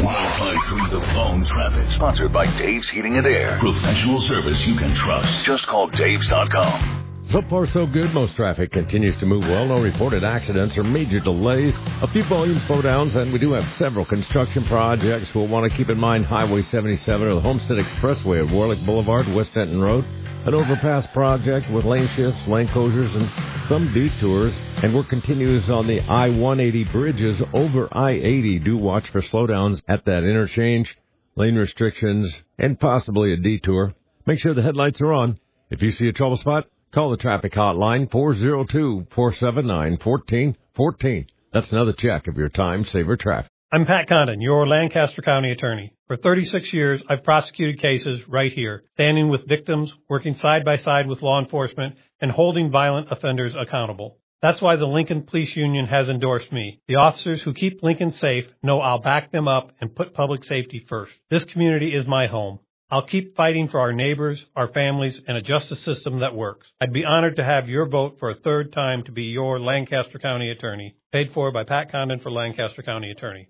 105.3 The Bone Traffic. Sponsored by Dave's Heating and Air. Professional service you can trust. Just call Daves.com. So far, so good. Most traffic continues to move well. No reported accidents or major delays. A few volume slowdowns, and we do have several construction projects. We'll want to keep in mind Highway 77 or the Homestead Expressway at Warlick Boulevard, West Denton Road. An overpass project with lane shifts, lane closures, and some detours. And work continues on the I-180 bridges over I-80. Do watch for slowdowns at that interchange, lane restrictions, and possibly a detour. Make sure the headlights are on. If you see a trouble spot, call the traffic hotline, 402-479-1414. That's another check of your time-saver traffic. I'm Pat Condon, your Lancaster County attorney. For 36 years, I've prosecuted cases right here, standing with victims, working side by side with law enforcement, and holding violent offenders accountable. That's why the Lincoln Police Union has endorsed me. The officers who keep Lincoln safe know I'll back them up and put public safety first. This community is my home. I'll keep fighting for our neighbors, our families, and a justice system that works. I'd be honored to have your vote for a third time to be your Lancaster County attorney. Paid for by Pat Condon for Lancaster County attorney.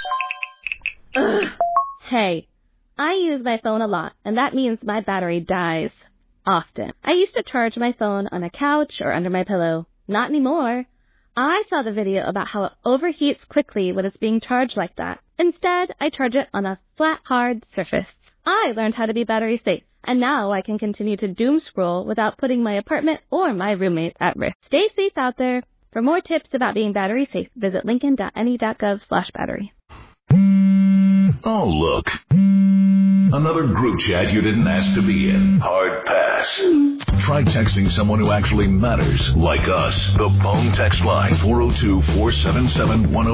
Hey, I use my phone a lot, and that means my battery dies often. I used to charge my phone on a couch or under my pillow. Not anymore. I saw the video about how it overheats quickly when it's being charged like that. Instead, I charge it on a flat, hard surface. I learned how to be battery safe, and now I can continue to doom scroll without putting my apartment or my roommate at risk. Stay safe out there. For more tips about being battery safe, visit lincoln.ne.gov/battery. Oh, look. Another group chat you didn't ask to be in. Hard pass. Try texting someone who actually matters, like us. The Bone text line, 402-477-10.